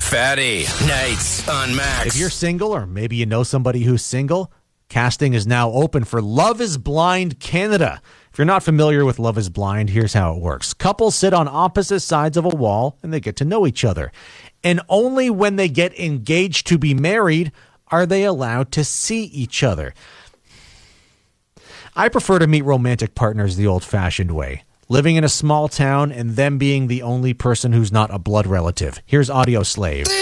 Fatty nights on Max. If you're single, or maybe you know somebody who's single, casting is now open for Love is Blind Canada. If you're not familiar with Love is Blind, here's how it works. Couples sit on opposite sides of a wall and they get to know each other. And only when they get engaged to be married are they allowed to see each other. I prefer to meet romantic partners the old-fashioned way, living in a small town and them being the only person who's not a blood relative. Here's Audio Slave.